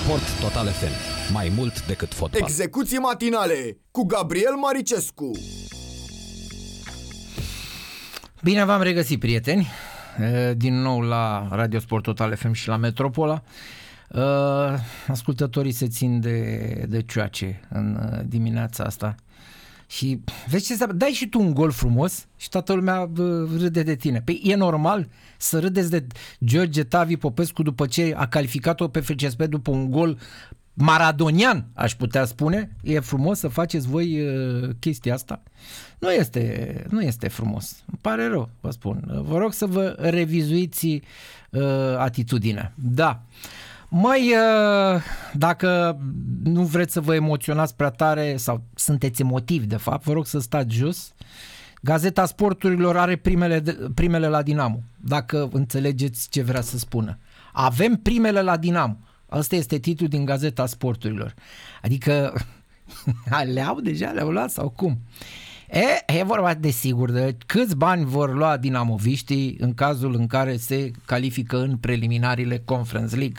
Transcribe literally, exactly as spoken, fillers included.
Sport Total F M. Mai mult decât fotbal. Execuții matinale cu Gabriel Maricescu. Bine v-am regăsit, prieteni, din nou la Radio Sport Total F M și la Metropola. Ascultătorii se țin de, de cioace în dimineața asta. Și vezi ce se... dai și tu un gol frumos și toată lumea râde de tine. Păi e normal să râdeți de George Tavi Popescu după ce a calificat-o pe F C S P după un gol maradonian, aș putea spune. E frumos să faceți voi uh, chestia asta? Nu este, nu este frumos. Îmi pare rău, vă spun. Vă rog să vă revizuiți uh, atitudinea. Da. Mai, dacă nu vreți să vă emoționați prea tare sau sunteți emotivi de fapt, vă rog să stați jos. Gazeta Sporturilor are primele, primele la Dinamo, dacă înțelegeți ce vrea să spună. Avem primele la Dinamo. Asta este titlul din Gazeta Sporturilor. Adică le-au deja, le-au luat sau cum? E, e vorba de sigur de câți bani vor lua dinamoviștii în cazul în care se califică în preliminariile Conference League.